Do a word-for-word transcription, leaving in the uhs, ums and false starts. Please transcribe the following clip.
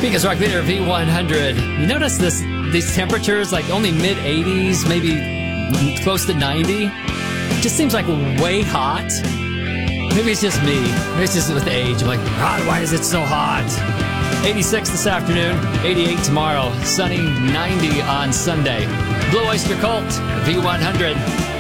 Vegas Rock Leader V one hundred. You notice this? These temperatures, like only mid eighties, maybe close to ninety. It just seems like way hot. Maybe it's just me. Maybe it's just with age. I'm like, God, why is it so hot? eighty-six this afternoon, eighty-eight tomorrow, sunny ninety on Sunday. Blue Oyster Cult, V one hundred.